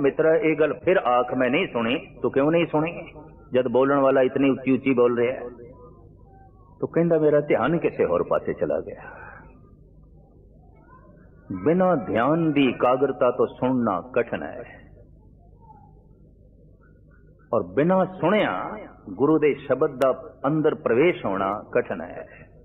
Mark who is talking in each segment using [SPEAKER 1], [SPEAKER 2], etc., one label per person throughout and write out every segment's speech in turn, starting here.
[SPEAKER 1] मित्रा ये गल फिर आख मैं नहीं सुनी, तो क्यों नहीं सुनी जब बोलने वाला इतनी उच्ची उच्ची बोल रहा है? तो कहता मेरा ध्यान किसी होर पासे चला गया। बिना ध्यान की एकाग्रता तो सुनना कठिन है, और बिना सुनिया गुरु दे शब्द का अंदर प्रवेश होना कठिन है,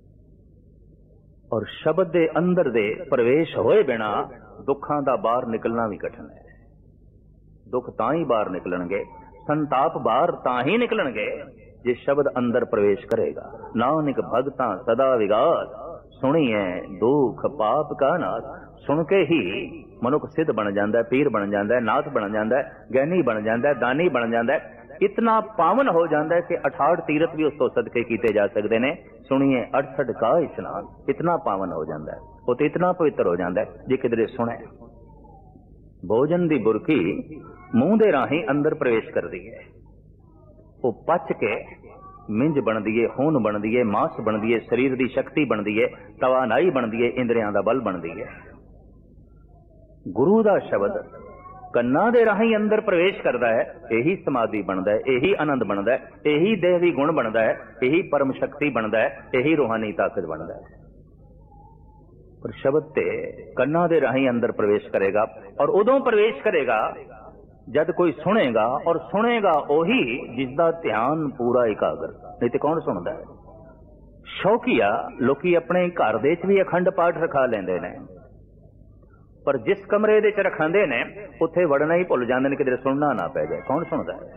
[SPEAKER 1] और शब्द दे अंदर दे प्रवेश होए बिना दुखां दा बाहर निकलना भी कठिन है। दुख तां ही बाहर निकलणगे, संताप बाहर तां ही निकलणगे जे शब्द अंदर प्रवेश करेगा। नानक भगतां सदा विगास, सुनिए दुख पाप का नाश। सुन के ही मनुख सिद्ध बन जाता है, पीर बन जाता है, नाथ बन जाता है, ज्ञानी बन जाता है, दानी बन जाता है, इतना पावन हो जाता है कि 68 तीरथ भी उसको सदके कीते जा सकते हैं। सुनिए 68 का स्नान, इतना पावन हो जाता है, वो तो इतना पवित्र हो जाता है जे किधरे सुने। भोजन की बुरकी मूंह दे राही अंदर प्रवेश कर दी है, वो पच के मिंज बनती है, खून बनती है, मांस बनती है, शरीर की शक्ति बनती है, तवानाई बनती है, इंद्रियां का बल बनती है। गुरु का शब्द कन्ना दे राही अंदर प्रवेश करता है, यही समाधि बनता है, यही आनंद बनता है, यही देवी गुण बनता है, यही परम शक्ति बनता है, यही रूहानी ताकत बनता है। पर शब्द ते कन्ना दे राही अंदर प्रवेश करेगा, और उदों प्रवेश करेगा जब कोई सुनेगा, और सुनेगा वही जिसका ध्यान पूरा एकाग्र। नहीं तो कौन सुनता है? शौकिया लोकी अपने घर दे भी अखंड पाठ रखा लेंदे ने, पर जिस कमरे दे च रखांदे ने उत्थे वड़ना ही भुल जांदे ने, किधरे सुनना ना पै जाए। कौन सुनता है?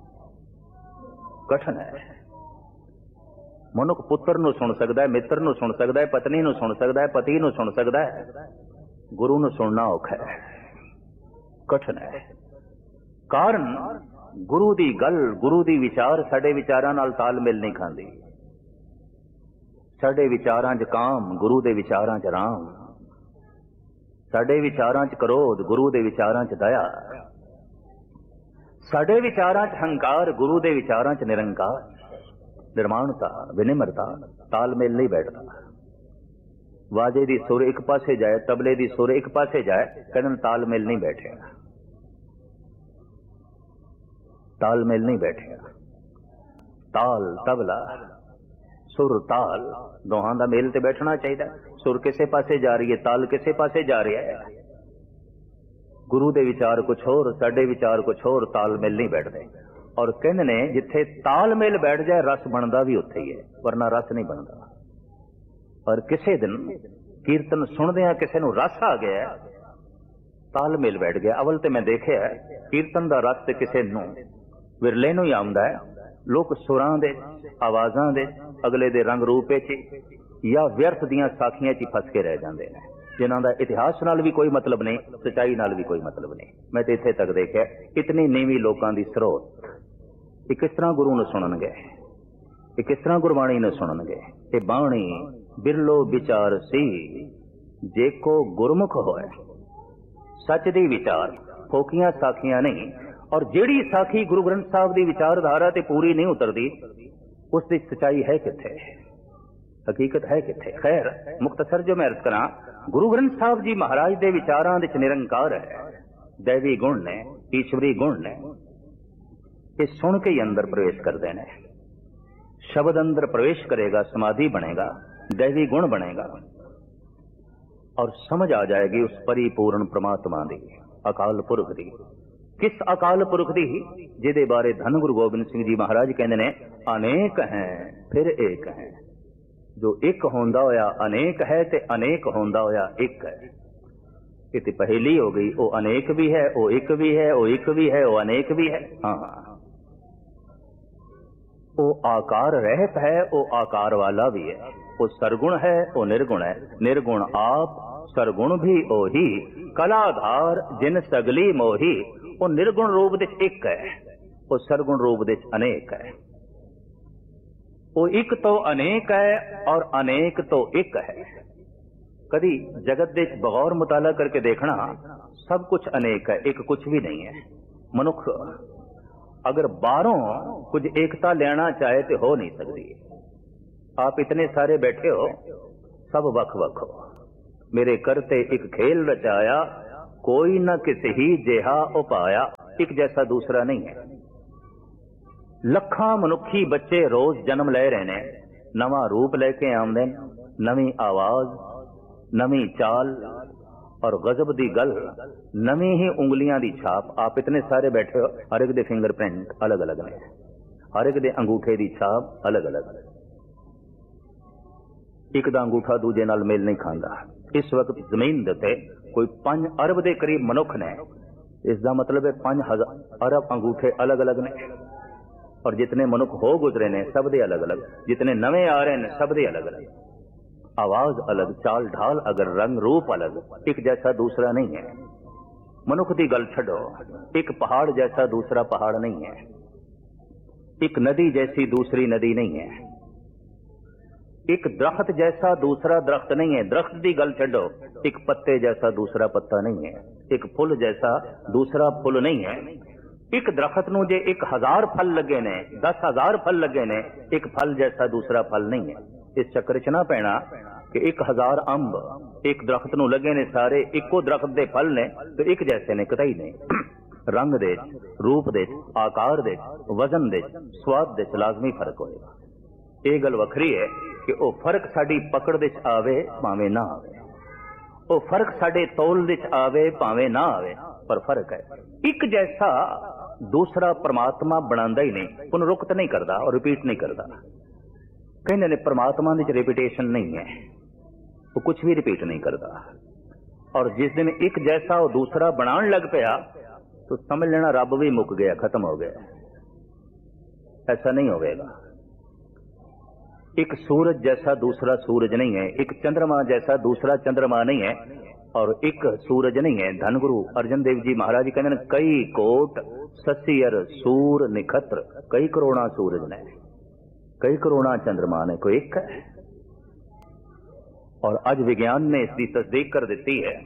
[SPEAKER 1] कठिन है। मनुख पुत्र नूं सुन सकता है, मित्र नूं सुन सकता है, पत्नी नूं सुन सकता है, पति नूं सुन सकता है, गुरु नूं सुनना औखा है, कठिन है। कारण गुरु दी गल, गुरु दी विचार साडे विचारां नाल तालमेल नहीं खांदी। साडे विचारां च काम, गुरु दे विचारां च राम। साडे विचारां च क्रोध, गुरु दे विचारां च दया। साडे विचारां च हंकार, गुरु दे विचारां च निरंकार। निर्माणता, विनिम्रता, तालमेल नहीं बैठता। वाजे दी सुर एक पासे जाए, तबले दी सुर एक पासे जाए, कहन तालमेल नहीं बैठेगा, तालमेल नहीं बैठेगा। ताल तबला, सुर ताल, दोहां दा मेल ते बैठना चाहिए। सुर किसे पासे जा रही है, ताल किसे पासे जा रहा है। गुरु दे विचार कुछ होर, साडे विचार कुछ होर, तालमेल नहीं बैठते। और कहंदे ने जिथे तालमेल बैठ जाए रस बनता भी उत्थे ही है, वरना रस नहीं बनता। पर किसी दिन कीर्तन सुनदियां किसी नूं रस आ गया, तालमेल बैठ गया। अवल ते मैं देखिया कीर्तन दा रस ते किसी नूं विरले नूं ही आउंदा है। लोग सुरां दे, आवाज़ां दे, अगले दे रंग रूप च या व्यर्थ दियां साखियां च फस के रह जाते हैं, जिन्हां दा इतिहास नाल भी कोई मतलब नहीं, सच्चाई नाल भी कोई मतलब नहीं। मैं तो इत्थे तक देखिया इतनी नीवी लोकां दी स्रोत, ये किस तरह गुरु नूं सुणनगे, ये किस तरह गुरबाणी नूं सुणनगे। ये बाणी बिरलो विचार सी जेको गुरमुख होए, सच दी विचार, फोकियां साखियां नहीं। और जेड़ी साखी गुरु ग्रंथ साहब की विचारधारा ते पूरी नहीं उतरती, उसकी सच्चाई है किथे, हकीकत है किथे। खैर मुख्तसर जो मैं अर्ज करा, गुरु ग्रंथ साहब जी महाराज के विचारां दे निरंकार है, दैवी गुण ने, ईश्वरी गुण ने। ये सुन के ही अंदर प्रवेश करते हैं। शब्द अंदर प्रवेश करेगा, समाधि बनेगा, दैवी गुण बनेगा, और समझ आ जाएगी उस परिपूर्ण परमात्मा दी, अकाल पुरख दी। किस अकाल पुरख दी? जिहदे बारे धन गुरु गोबिंद सिंह जी महाराज कहते हैं, अनेक हैं फिर एक है। जो एक होंदा होया अनेक है, ते अनेक होंदा होया एक है। ये तो पहेली हो गई। वो अनेक भी है, वो एक भी है, वो एक भी है, वो अनेक भी है। हाँ, वो आकार रहत है, वो आकार वाला भी है। वो सरगुण है, वो निर्गुण है। निर्गुण आप, सरगुण भी ओही, कलाधार जिन सगली मोही। वो निर्गुण रूप दे एक है, वो सरगुण रूप दे अनेक है। वो एक तो अनेक है और अनेक तो एक है। कभी जगत दे बगौर मुताला करके देखना, सब कुछ अनेक है, एक कुछ भी नहीं है। मनुख अगर बाहरों कुछ एकता लेना चाहे तो हो नहीं सकती। आप इतने सारे बैठे हो, सब वख वख हो। मेरे करते एक खेल रचाया, कोई न किसी ही जेहा उपाया। एक जैसा दूसरा नहीं है। ਲੱਖਾਂ ਮਨੁੱਖੀ ਬੱਚੇ रोज जन्म ले रहे ने, नवा रूप लेके आउंदे, नवी आवाज, नवी चाल और गजब दी गल, नवी ही उंगलियां दी छाप। आप इतने सारे बैठे हो, हर एक दे फिंगरप्रिंट अलग अलग ने, हर एक दे अंगूठे दी छाप अलग अलग। एक दा अंगूठा दूजे नाल मेल नहीं खांदा। इस वक्त जमीन दे उत्ते कोई 5 अरब के करीब मनुख ने, इसका मतलब है 5 अरब अंगूठे अलग अलग ने। और जितने मनुख हो गुजरे ने सब दे अलग अलग, जितने नवे आ रहे हैं सब दे अलग अलग, आवाज अलग, चाल ढाल अगर, रंग रूप अलग, एक जैसा दूसरा नहीं है। मनुख की गल छड़ो, एक पहाड़ जैसा दूसरा पहाड़ नहीं है, एक नदी जैसी दूसरी नदी नहीं है, एक दरख्त जैसा दूसरा दरख्त नहीं है। दरख्त की गल छड़ो, एक पत्ते जैसा दूसरा पत्ता नहीं है, एक फुल जैसा दूसरा फुल नहीं है। एक दरख्त नूं जे 1000 फल लगे ने, 10,000 फल लगे ने, एक फल जैसा दूसरा फल नहीं है। इस चक्कर च ना पैना कि 1000 अंब एक दरख्त नूं लगे ने, सारे इको दरख्त दे फल ने तो एक जैसे ने, कतई नहीं। रंग दे, रूप दे, आकार दे, वजन दे, स्वाद दे लाजमी फर्क होएगा। ये गल वखरी है कि वह फर्क साडी पकड़ दे आवे भावें ना आवे, वो फर्क साडे तौल दे आवे भावें ना आवे, पर फर्क है। एक जैसा दूसरा परमात्मा बनांदा ही नहीं, पुनरुक्त नहीं करता और रिपीट नहीं करता। कहने ने परमात्मा में रिपीटेशन नहीं है, वो कुछ भी रिपीट नहीं करता। और जिस दिन एक जैसा वो दूसरा बनाने लग पाया तो समझ लेना रब भी मुक गया, खत्म हो गया। ऐसा नहीं होगा। एक सूरज जैसा दूसरा सूरज नहीं है, एक चंद्रमा जैसा दूसरा चंद्रमा नहीं है, और एक सूरज नहीं है। धन गुरु अर्जन देव जी महाराज कहते हैं, कई कोट ससियर सूर निखत्र, कई करोड़ा सूरज ने, कई करोड़ा चंद्रमा ने, कोई एक है। और आज विज्ञान ने इसकी तस्दीक कर दी है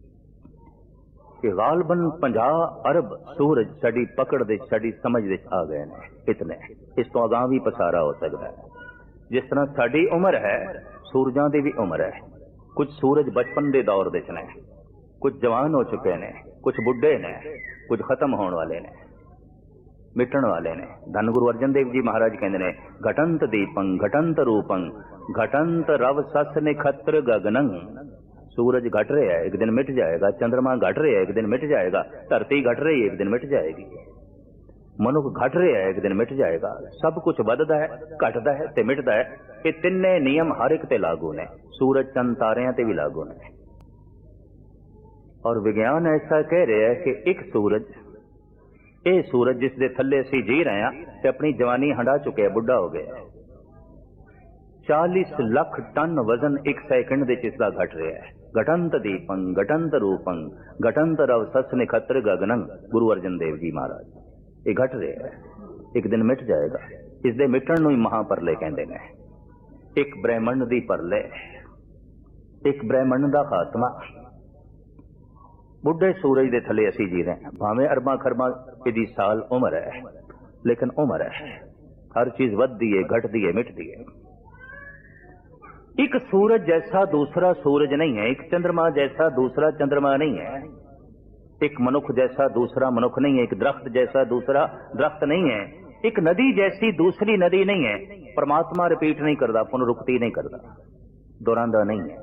[SPEAKER 1] कि गालबन 50 अरब सूरज साड़ी पकड़ दे, साड़ी समझ दे आ गए ने। इतने, इस तो अगां भी पसारा हो सकता है। जिस तरह साड़ी उम्र है, सूरजां दी भी उम्र है। कुछ सूरज बचपन के दौर दे ने, कुछ जवान हो चुके ने, कुछ बुढ़े ने, कुछ खत्म होने वाले ने, मिटन वाले ने। धन गुरु अर्जन देव जी महाराज कहते हैं, घटंत दीपं घटंत रूपं घटंत रव सस निखत्र गगनं। सूरज घट रहा है, एक दिन मिट जाएगा। चंद्रमा घट रहा है, एक दिन मिट जाएगा। धरती घट रही है, एक दिन मिट जाएगी। मनुख घट रहा है, एक दिन मिट जाएगा। सब कुछ बददा है, घटदा है ते मिटदा है। ये तिन्ने नियम हर एक ते लागू ने, सूरज चंद तारियां ते भी लागू ने। और विज्ञान ऐसा कह रहा है कि एक सूरज, ये सूरज जिस दे थल्ले असीं जी रहे हैं ते अपनी जवानी हंडा चुके, बुढ़ा हो गया। 40 लाख टन वजन एक सेकंड दे इसका घट रहा है। घटंत दीपं घटंत रूपं घटंत रव सस निखत्र गगनं। गुरु अर्जन देव जी महाराज, ये घट रहा है, एक दिन मिट जाएगा। इस दे मिटण नूं ही महापरले कहंदे ने। एक ब्रह्मंड दी परले, एक ब्रह्मंड दा खात्मा। बुढ़े सूरज दे थले असीं जी रहे हैं, भावें अरबा खरबा इहदी साल उम्र है, लेकिन उम्र है। हर चीज वधदी है, घटदी है, मिटदी है। एक सूरज जैसा दूसरा सूरज नहीं है, एक चंद्रमा जैसा दूसरा चंद्रमा नहीं है, एक मनुख जैसा दूसरा मनुख नहीं है, एक दरख्त जैसा दूसरा दरख्त नहीं है, एक नदी जैसी दूसरी नदी नहीं है। परमात्मा रिपीट नहीं करता, पुनरुक्ति नहीं करता, दोहरांदा नहीं है।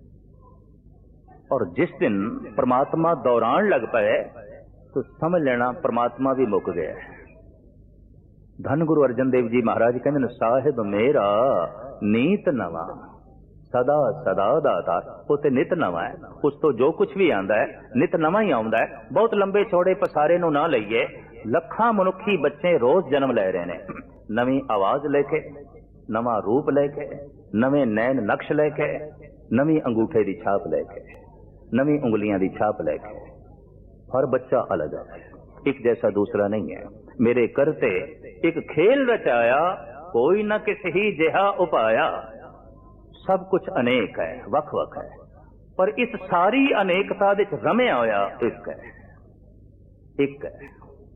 [SPEAKER 1] और जिस दिन परमात्मा दौरान लग पाए तो समझ लेना परमात्मा भी मुक गया है। धन गुरु अर्जन देव जी महाराज कहते, साहिब मेरा नीत नवा सदा सदा दाता। उसे नित नवा है, उस तो जो कुछ भी आंदा है नित नवा ही आउंदा है। बहुत लंबे चौड़े पसारे नूं ना लईए। लखां मनुखी बच्चे रोज जन्म ले रहे ने, नवी आवाज लेके, नवा रूप लेके, नवे नैन नक्श लेके, नवी अंगूठे की छाप लेके, नवी उंगलियां की छाप लेके। हर बच्चा अलग है, एक जैसा दूसरा नहीं है। मेरे करते एक खेल रचाया, कोई न किसी ही जिहा उपाया। सब कुछ अनेक है, वख वख है, पर इस सारी अनेकता दे रमिया होया एक है, एक है।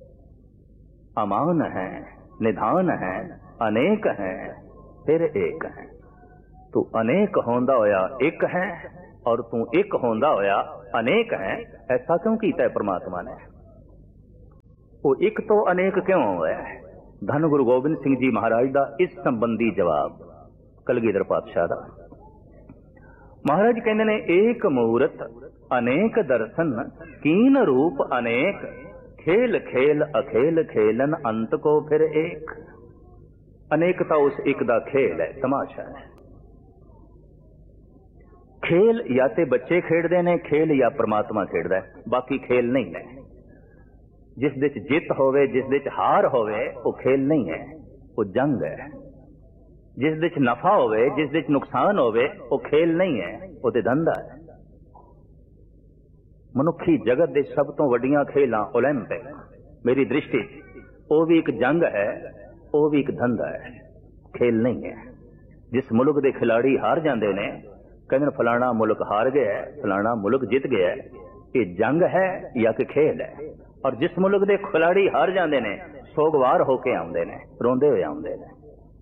[SPEAKER 1] अमान है, निधान है, अनेक है, फिर एक है। तू अनेक होंदा होया एक है, और तू एक होंदा होया अनेक है। ऐसा क्यों कीता है परमात्मा ने? वो एक तो अनेक क्यों है? धन गुरु गोबिंद सिंह जी महाराज का इस संबंधी जवाब कलगीधर पातशाह का। महाराज कहते ने एक मूरत अनेक दर्शन कीन रूप अनेक खेल खेल अखेल खेलन अंत को फिर एक। अनेकता उस एक दा खेल है, तमाशा है। खेल या ते बच्चे खेडते ने, खेल या परमात्मा खेडदा है, बाकी खेल नहीं है। जिस दे जित होवे जिस दे हार होवे वो खेल नहीं है, वो जंग है। जिस दे नफा होवे जिस दे नुकसान होवे वो खेल नहीं है, वो ते धंधा है। मनुखी जगत दे सब तो वड्डियां खेलां ओलंपिक मेरी दृष्टि वो भी एक जंग है, वो भी एक धंधा है, खेल नहीं है। जिस मुल्क दे खिलाड़ी हार जाते ने, कहते फलाना मुल्क हार गया है, फलाना मुल्क जित गया है, ये जंग है या कि खेल है। और जिस मुल्क दे खिलाड़ी हार जाते ने, सोगवार होके आउंदे ने, रोंदे हुए आउंदे ने।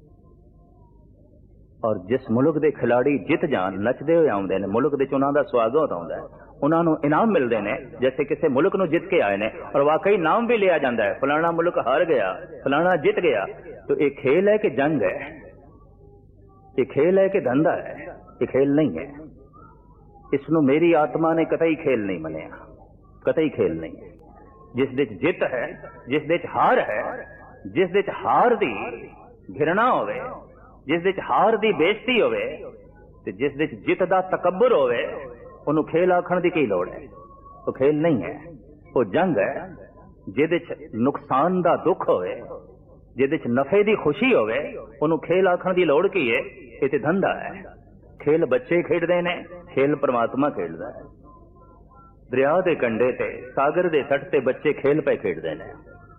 [SPEAKER 1] और जिस मुल्क दे खिलाड़ी जित जान, नचदे हुए आउंदे ने, मुल्क दे उन्हां दा स्वागत आउंदा है, उन्होंने इनाम मिलते हैं जैसे किसी मुल्क नूं जित के आए ने। और वाकई नाम भी लिया जाता है, फलाना मुल्क हार गया, फलाना जित गया। तो ये खेल है कि जंग है? ये खेल है कि धंधा है? ये खेल नहीं है। इसनों मेरी आत्मा ने कतई खेल नहीं मनिया, कतई खेल नहीं है। जिस दे जित है, जिस दे हार है, जिस दे हार दी घृणा होवे, जिस दे हार दी बेइज्जती होवे, ते जिस दे जित दा तकब्बुर होवे, उन्हों खेल आखण की लोड़ है? तो खेल नहीं है, वो जंग है। जिहदे नुकसान दा दुख होवे, जिहदे नफे दी खुशी होवे, उन्हों खेल आखण की लोड़ की है? ये ते धंधा है। खेल बच्चे खेडदे ने, खेल परमात्मा खेडदा है। दरिया दे कंढे ते, सागर दे तट ते बच्चे खेल पे खेडदे ने।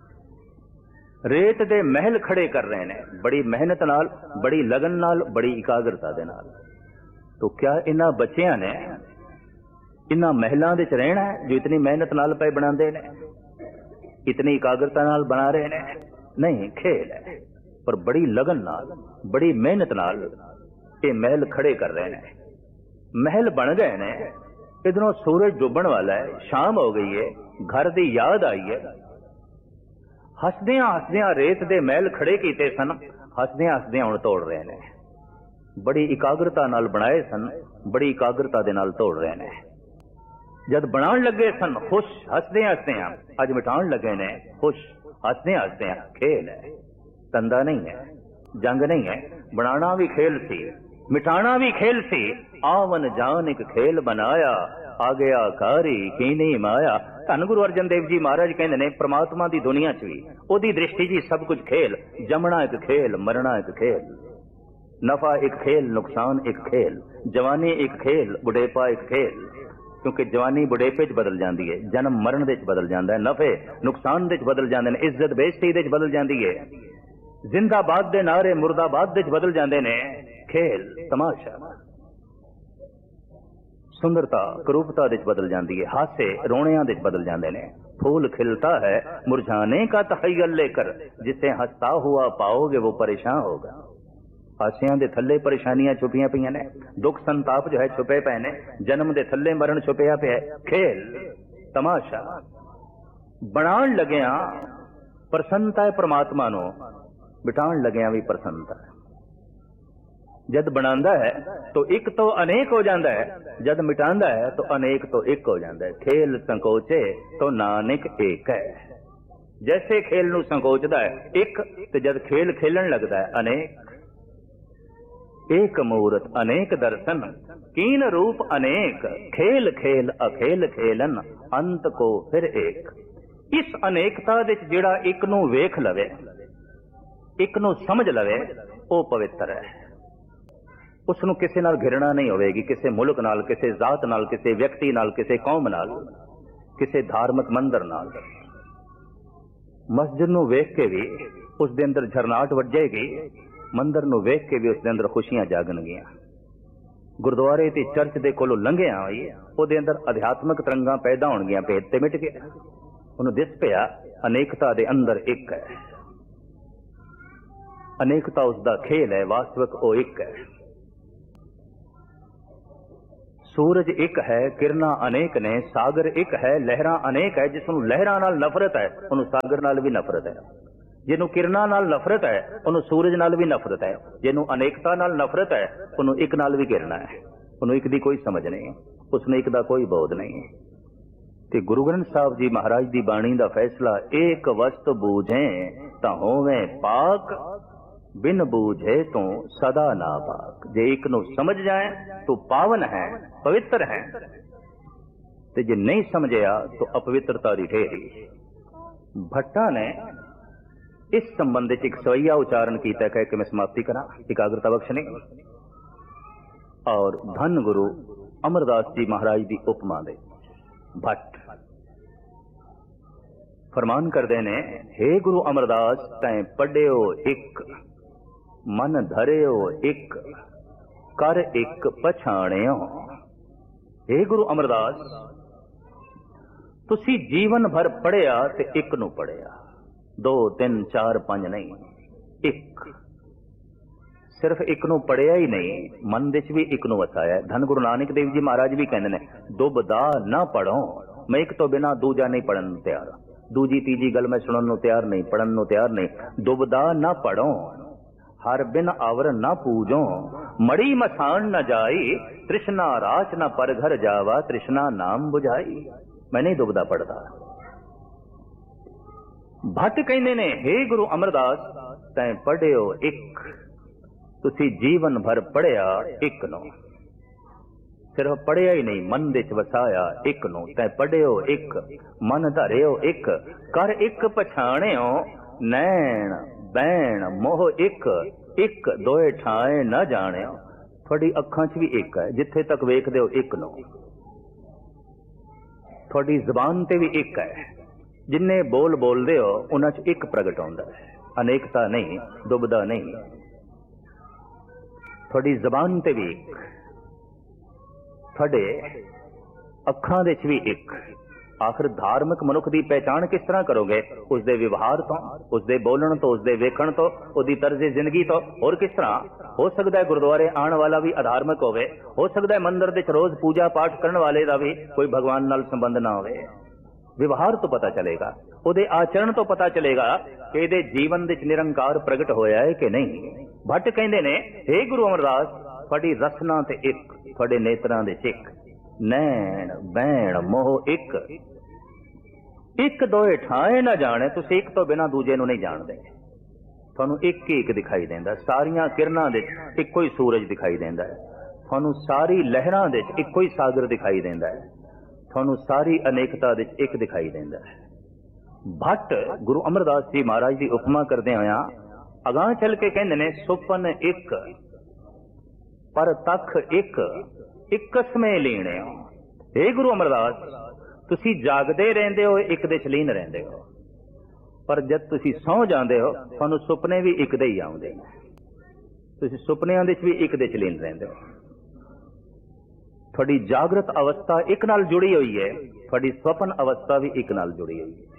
[SPEAKER 1] रेत दे महल खड़े कर रहे ने, बड़ी मेहनत नाल, बड़ी लगन नाल, बड़ी एकाग्रता दे नाल। तो क्या इन्हां बच्चियां ने इन्हां महलों दे रहना है जो इतनी मेहनत नाल पे बनाते ने, इतनी एकाग्रता नाल बना रहे ने? नहीं, खेल है। पर बड़ी लगन नाल, बड़ी मेहनत नाल ये महल खड़े कर रहे हैं। महल बन गए ने, इधरों सूरज डूबण वाला है, शाम हो गई है, घर दी याद आई है। हसदियां हसदियां रेत दे महल खड़े कीते सन, हसदियां हसदियां हुण तोड़ रहे ने। बड़ी एकाग्रता नाल बनाए सन, बड़ी एकाग्रता दे नाल तोड़ रहे ने। जद बनाण लगे सन खुश हसदियां हसदियां, अज मिटाण लगे ने खुश हसदियां हसदियां। खेल है, धंधा नहीं है, जंग नहीं है। बनाना भी खेल सी, मिटाना भी खेल सी। आवन जान एक खेल बनाया, आ गया कारी कीनी माया। धन गुरु अर्जन देव जी महाराज कहते ने, परमात्मा दी दुनिया च भी ओदी दृष्टि जी सब कुछ खेल। जमना एक खेल, मरना एक खेल, नफा एक खेल, नुकसान एक खेल, जवानी एक खेल, बुढ़ेपा एक खेल। क्योंकि जवानी बुढ़ेपे च बदल जाती है, जन्म मरण दे च बदल जाता है, नफे नुकसान दे च बदल जाते हैं, इज्जत बेइज्जती दे च बदल जाती है, जिंदाबाद दे नारे मुर्दाबाद दे च बदल जाते हैं। खेल तमाशा, सुंदरता करूपता दे च बदल जाती है, हासे रोणियां दे च बदल जाते हैं। फूल खिलता है मुरझाने का तखय्युल लेकर, जिसे हंसता हुआ पाओगे वो परेशान होगा। हासियां दे थल्ले परेशानियां छुपियां पईयां ने, दुख संताप जो है छुपे पे ने, जन्म दे थल्ले मरण छुपिया पे है। खेल तमाशा, बनाण लगिया प्रसन्नता है परमात्मा नो, बिठाण लगिया भी प्रसन्नता है। जद बनांदा है तो एक तो अनेक हो जाता है, जद मिटांदा है तो अनेक तो एक हो जाता है। खेल संकोचे तो नानक एक है। जैसे खेल नू संकोचदा है एक, तो जद खेल खेलन लगता है अनेक। एक मूरत अनेक दर्शन कीन रूप अनेक, खेल खेल अखेल खेलन अंत को फिर एक। इस अनेकता दे जिहड़ा एक नू वेख लवे, एक नू समझ लवे, वो पवित्र है। उसनू किसी नाल घृणा नहीं होगी, किसी मुल्क नाल, किसी जात नाल, किसी व्यक्ति नाल, किसी कौम नाल, किसी धार्मिक मंदिर नाल। मस्जिद नू वेख के भी उस दे अंदर झरनाट वजेगी, मंदिर नू वेख के भी उस दे अंदर खुशियां जागणगियां। गुरुद्वारे ते चर्च दे कोलों लंघिया उहदे अंदर अध्यात्मिक तरंगां पैदा होणगियां, भेद ते मिट गया। उन्हें दिस पिया अनेकता दे अंदर एक है। अनेकता उसका खेल है, वास्तविक वो एक है। सूरज एक है, किरना अनेक ने, सागर एक है, लहरां अनेक है। जिसनूं लहरां नाल नफरत है उन्होंने सागर नाल भी नफरत है। जिन्हों किरना नाल नफरत है उन्होंने सूरज नाल भी नफरत है। जिन्हों अनेकता नाल नफरत है उन्होंने एक नाल भी किरना है। उन्होंने एक दी कोई समझ नहीं, उसने एक दा कोई बोध नहीं। ते गुरु ग्रंथ साहब जी महाराज दी बाणी दा फैसला, एक वस्त बूझे तां होवें पाक, बिन बूझे तो सदा ना पाक। जे एक नूं समझ जाए तो पावन है, पवित्र है, ते जे नहीं समझिया तो अपवित्रता दी ढेरी। भट्टा ने इस संबंध एक सवैया उच्चारण किया, कह के मैं समाप्ति करा, एकाग्रता बख्शनी। और धन गुरु अमरदास जी महाराज की उपमा दे भट्ट फरमान करते ने, हे गुरु अमरदास तैं पढ़ियो एक, मन धरियो एक, कर एक पछाणियो। हे गुरु अमरदास तुसी जीवन भर पढ़िया ते एक नूं पढ़िया, 2 3 4 5 नहीं, एक। सिर्फ एक नूं पढ़िया ही नहीं, मन दे च भी एक नूं वसाया। धन गुरु नानक देव जी महाराज भी कहते ने, दुबदा ना पढ़ो, मैं एक तो बिना दूजा नहीं पढ़न नूं तैयार, दूजी तीजी गल मैं सुनन नूं तैयार नहीं, पढ़न नूं तैयार नहीं। दुबदा ना पढ़ो, हर बिन आवर ना पूजो, मड़ी मसान न जाई, तृष्णा राच न पर घर जावा, तृष्णा नाम बुझाई। मैं नहीं दुबदा पढ़ता। भट्ट कहते ने, हे गुरु अमरदास तैं पढ़ियो एक, तुसी जीवन भर पढ़िया एक नो। सिर्फ पढ़िया ही नहीं, मन दे च वसाया एक नो। तैं पढ़ियो एक, मन धरियो एक, कर एक पछाणियो, नैण बैण मोह एक, एक दोए ठाए न जाणियो। थोड़ी अखां च भी एक है, जिथे तक वेखदे हो एक नो। थोड़ी जबान ते भी एक है, जिन्ने बोल बोलदे हो उन्हां च एक प्रगट होंदा है, अनेकता नहीं, दुबदा नहीं। थोड़ी जबान ते भी एक, थोड़े अखां दे च भी एक। आखिर धार्मिक मनुख की पहचान किस तरह करोगे? उसके व्यवहार तो, उसके बोलण तो, उसके वेखण तो, उसकी तर्ज जिंदगी तो। और किस तरह हो सकता है गुरुद्वारे आने वाला भी अधार्मिक होवे, हो सकता है मंदिर दे रोज पूजा पाठ करने वाले का भी कोई भगवान नाल संबंध ना होवे। व्यवहार तो पता चलेगा, उहदे आचरण तो पता चलेगा कि इहदे जीवन दे निरंकार प्रगट होया है कि नहीं। भट्ट कहंदे ने, हे गुरु अमरदास थोड़ी रसना ते एक, थोड़े नेत्रां दे एक, नैण बैण मोह एक, एक दोए ठाए ना जाने। तुसीं एक तो बिना दूजे नूं नहीं जानदे। तुहानूं एक ही एक दिखाई देंदा, सारियां किरणां दे इक्को ही सूरज दिखाई देंदा है। तुहानूं सारी लहरां दे इक्को ही सागर दिखाई देंदा है। तुहानूं सारी अनेकता दे एक दिखाई देंदा है। भट्ट गुरु अमरदास जी महाराज की उपमा करदे होया अगां चल के कहंदे ने, सुपन एक पर तख एक, इकस में लीने हो। हे गुरु अमरदास तुसी जागदे रहंदे हो, एक दे च लीन रहंदे हो, पर जद तुसी सौ जांदे हो तुहानूं सुपने भी एक दे ही आउंदे ने। तुसी सुपनियां दे च भी एक दे च लीन रहंदे हो। थोड़ी जागृत अवस्था एक नाल जुड़ी हुई है, थोड़ी स्वप्न अवस्था भी एक नाल जुड़ी हुई है।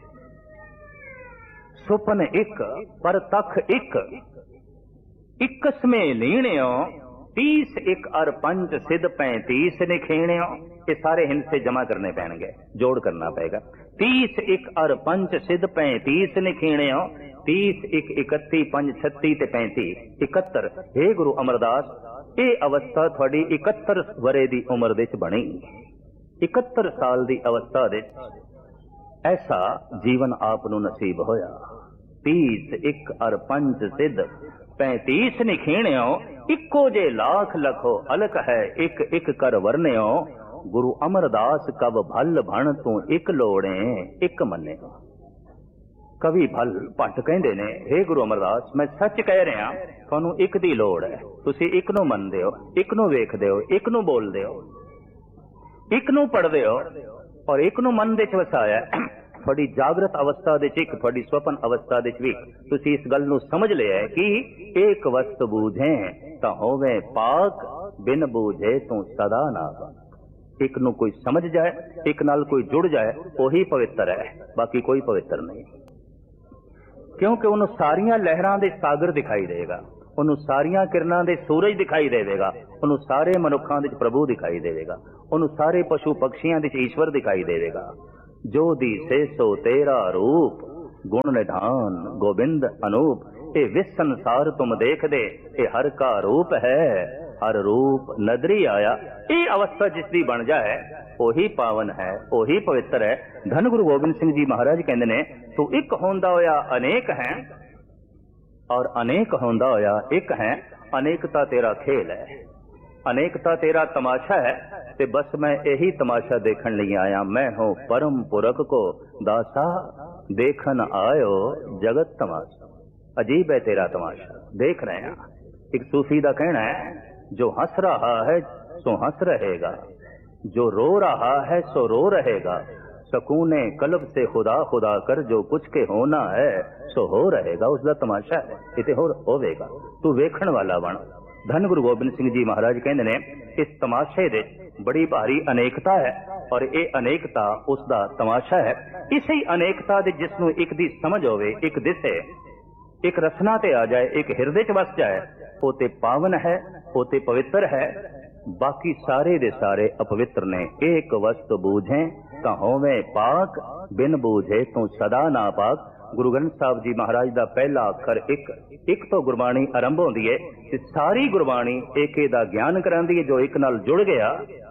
[SPEAKER 1] सुपन एक पर तख एक, इकस में लीणियो, 30 एक और 5 सिद्ध 35 निखेणियो। ये सारे हिंद से जमा करने पैणगे, जोड़ करना पड़ेगा। 30 एक और 5 सिद्ध 35 निखेणियो, 30 एक 31 5 36 ते 35 71। हे गुरु अमरदास ये अवस्था थोड़ी 71 वरे दी उम्र दे च बनी। 71 साल दी अवस्था दे ऐसा जीवन आप नूं नसीब होया। 30 एक और 5 सिद्ध 35 निखेणियो, इक्को जे लाख लखो अलख है, एक एक कर वर्णियो। गुरु अमरदास कब भल भण तू एक लोड़े, एक मन्ने। कवि भल भट्ट कहंदे ने, हे गुरु अमरदास मैं सच कह रहा, तुहानूं एक दी लोड़ है। तुसीं एक नूं मनदे हो, एक नूं वेखदे हो, एक नूं बोलदे हो, एक नूं पढ़दे हो और एक नूं मन दे च वसाया। थोड़ी जागृत अवस्था दे च, थोड़ी स्वप्न अवस्था दे च भी तुसीं इस गल नूं समझ लिया है कि एक वस्त बूझे तां होवे पाक, बिन बूझे तू सदा ना पाक। एक नूं कोई समझ जाए, एक नाल कोई जुड़ जाए, वही पवित्र है, बाकी कोई पवित्र नहीं। क्योंकि उन्होंने सारियां लहरां दे सागर दिखाई देगा, उन्होंने सारियां किरणां दे सूरज दिखाई देगा, उन्होंने सारे मनुखां दे प्रभु दिखाई देगा, ਉਹਨੂੰ ਸਾਰੇ ਪਸ਼ੂ ਪਕਸ਼ੀਆਂ ਦੇ ਚ ਈਸ਼ਵਰ ਦਿਖਾਈ ਦੇਵੇਗਾ। ਜੋ ਦੀਸੇ ਸੋ ਤੇਰਾ ਰੂਪ, ਗੁਣ ਨਿਧਾਨ ਗੋਬਿੰਦ ਅਨੂਪ। ਇਹ ਵਿਸ ਸੰਸਾਰ ਤੁਮ ਦੇਖਦੇ, ਇਹ ਹਰ ਕਾ ਰੂਪ ਹੈ, ਹਰ ਰੂਪ ਨਦਰੀ ਆਇਆ। ਇਹ ਅਵਸਥਾ ਜਿਸ ਦੀ ਬਣ ਜਾਏ ਉਹੀ ਪਾਵਨ ਹੈ, ਉਹੀ ਪਵਿੱਤਰ ਹੈ। ਧੰਨ ਗੁਰੂ ਗੋਬਿੰਦ ਸਿੰਘ ਜੀ ਮਹਾਰਾਜ ਕਹਿੰਦੇ ਨੇ, ਤੂੰ ਇੱਕ ਹੁੰਦਾ ਹੋਇਆ ਅਨੇਕ ਹੈ, ਔਰ ਅਨੇਕ ਹੁੰਦਾ ਹੋਇਆ ਇੱਕ ਹੈ। ਅਨੇਕਤਾ ਤੇਰਾ ਖੇਲ ਹੈ, ਅਨੇਕਤਾ ਤੇਰਾ ਤਮਾਸ਼ਾ ਹੈ, ਤੇ ਬਸ ਮੈਂ ਇਹੀ ਤਮਾਸ਼ਾ ਦੇਖਣ ਲਈ ਆਇਆ। ਮੈਂ ਹੋ ਪਰਮ ਪੁਰਖ ਕੋ ਦਾਸਾ, ਦੇਖਣ ਆਇਓ ਜਗਤ ਤਮਾਸ਼ਾ। अजीब है तेरा तमाशा, देख रहे हैं। एक सूफी का कहना है, जो हंस रहा है सो हंस रहेगा, जो रो रहा है सो रो रहेगा। सकूने कल्ब से खुदा खुदा कर, जो कुछ के होना है सो हो रहेगा। उसका तमाशा है, इते होवेगा। तू वेखण वाला बन। धन गुरु गोबिंद सिंह जी महाराज कहते ने, इस तमाशे दे बड़ी भारी अनेकता है, और ये अनेकता उसका तमाशा है। इसी अनेकता दे जिसनों एक दी समझ होवे, एक दिसे, एक रसना ते आ जाए, एक हिरदे च बस जाए, वो ते पावन है, वो ते पवित्र है। बाकी सारे दे सारे अपवित्र ने। एक वस्तु बूझे तां होवे पाक, बिन बूझे तो सदा ना पाक। गुरु ग्रंथ साहब जी महाराज दा पहला अखर एक तो गुरबाणी आरंभ होंदी है, ते सारी गुरबाणी एक दा ज्ञान करांदी है। जो एक नाल जुड़ गया,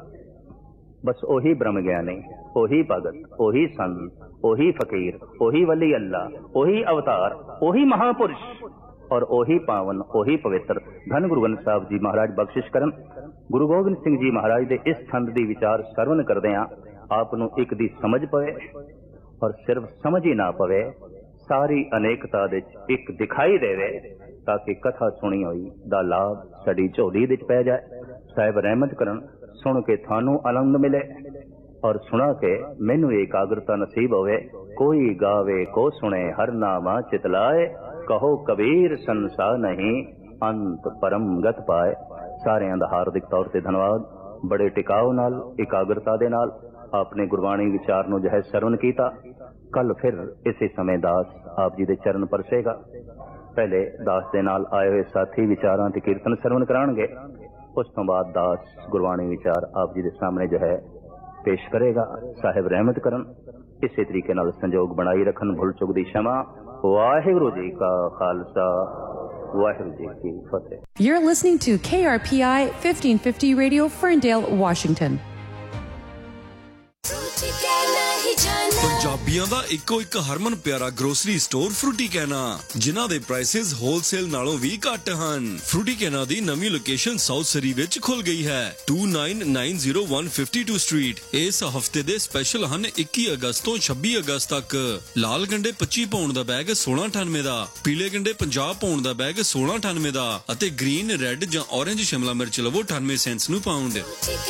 [SPEAKER 1] बस ओही ब्रह्म ज्ञानी, ओही भगत, ओही संत, ओही फकीर, ओही वली अल्लाह, ओही अवतार, ओही महापुरुष, और ओही पावन, ओही पवित्र। धन गुरु ग्रंथ साहब जी महाराज बख्शिश करन। गुरु गोबिंद सिंह जी महाराज दे इस छंद दी विचार सरवण करदिआं आप नूं एक दी समझ पवे, और सिर्फ समझ ही ना पवे, सारी अनेकता दे एक दिखाई देवे, ताकि कथा सुनी होई दा लाभ साडी झोली दे पै जाए। साहिब रहमत करन, सुन के थानू आनंद मिले, और सुना के मैनू एकाग्रता नसीब होवे। कोई गावे को सुने हर नामा चितलाए, कहो कबीर संसार नहीं अंत परम गत पाए। सारिਆਂ ਦਾ हार्दिक तौर ਤੇ धन्यवाद। बड़े टिकाव नाल एकाग्रता दे नाल आपने गुरबाणी विचार नूं जो है सरवण कीता। कल फिर इसी समय दास आप जी दे चरण परसेगा। पहले दास दे नाल आए हुए साथी विचारां ते कीर्तन सरवण कराणगे, उस तो बाद दास गुरबाणी विचार आप जी दे सामने जो है पेश करेगा। साहिब रहमत करन, इसी तरीके नाल संजोग बनाई रखन। भुल चुक दी क्षमा। वाहिगुरू जी का खालसा, वाहिगुरू जी की फतेह।
[SPEAKER 2] You're listening to KRPI 1550 Radio, Ferndale, Washington.
[SPEAKER 3] ਪੰਜਾਬੀਆਂ ਦਾ ਇੱਕੋ ਇੱਕ ਹਰਮਨ ਪਿਆਰਾ ਗਰੋਸਰੀ ਸਟੋਰ ਫਰੂਟੀ ਕੈਨਾ, ਜਿਨ੍ਹਾਂ ਦੇ ਪ੍ਰਾਈਸਿਸ ਹੋਲਸੇਲ ਨਾਲੋਂ ਵੀ ਘੱਟ ਹਨ। ਫਰੂਟੀ ਕੈਨਾ ਦੀ ਨਵੀਂ ਲੋਕੇਸ਼ਨ ਸਾਊਥ ਸਰੀ ਵਿੱਚ ਖੁੱਲ ਗਈ ਹੈ, 2990 ਸਟਰੀਟ। ਇਸ ਹਫਤੇ ਦੇ ਸਪੈਸ਼ਲ ਹਨ 21 ਅਗਸਤ ਤੋਂ 26 ਅਗਸਤ ਤੱਕ। ਲਾਲ ਗੰਡੇ 25 ਪਾਉਂਡ ਦਾ ਬੈਗ 16.98 ਦਾ, ਪੀਲੇ ਗੰਡੇ 50 ਪਾਉਂਡ ਦਾ ਬੈਗ 16.98 ਦਾ, ਅਤੇ ਗ੍ਰੀਨ, ਰੈੱਡ ਜਾਂ ਔਰੇਂਜ ਸ਼ਿਮਲਾ ਮਿਰਚ ਲਵੋ 98 ਸੈਂਟਸ ਨੂੰ ਪਾਉਂਡ।